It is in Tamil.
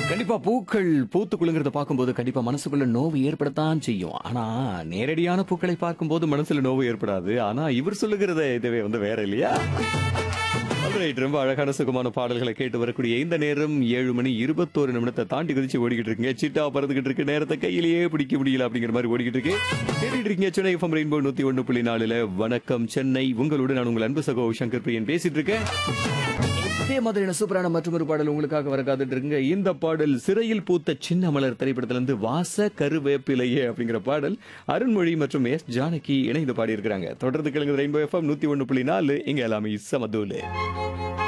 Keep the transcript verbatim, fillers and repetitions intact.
கண்டிப்பா பூக்கள் பூத்து குலுங்குறத பார்க்கும்போது கண்டிப்பா மனசுக்குள்ள நோவு ஏற்படத்தான் செய்யும். ஆனா நேரடியான பூக்களை பார்க்கும்போது மனசுல நோவு ஏற்படாது. ஆனா இவர் சொல்லுகிறத இதுவே வந்து வேற இல்லையா? ஆல்ரைட், ரொம்ப அழகான சுகமான பாடல்களை கேட்டு வரக்கூடிய இந்த நேரம் ஏழு மணி இருபத்தொரு நிமிடத்தை தாண்டி குதிச்சு ஓடிக்கிட்டு இருக்குங்க. சிட்டா பறந்துகிட்டு இருக்கு, நேரத்தை கையிலேயே பிடிக்க முடியல அப்படிங்கிற மாதிரி ஓடிக்கிட்டு இருக்கு. கேட்டுட்டு இருக்கீங்க சென்னை எஃப்எம் ரெயின்போ நூத்தி ஒண்ணு புள்ளி நாலுல வணக்கம் சென்னை. உங்களோடு நான் உங்கள் அன்பு சகோ சங்கர் பிரியன் பேசிட்டு இருக்கேன். இதே மாதிரியான சூப்பரான மற்றொரு பாடல் உங்களுக்காக வர காத்துட்டு இருக்குங்க. இந்த பாடல் சிறையில் பூத்த சின்ன மலர் திரைப்படத்திலிருந்து வாச கருவேப்பிலையே அப்படிங்கிற பாடல் அருண்மொழி மற்றும் எஸ் ஜானகி இணைந்து பாடி இருக்கிறாங்க. தொடர்ந்து கேளுங்க ரெயின்போ எஃப்எம் நூத்தி ஒண்ணு புள்ளி நாலு. இங்க எல்லாமே சமதூலு.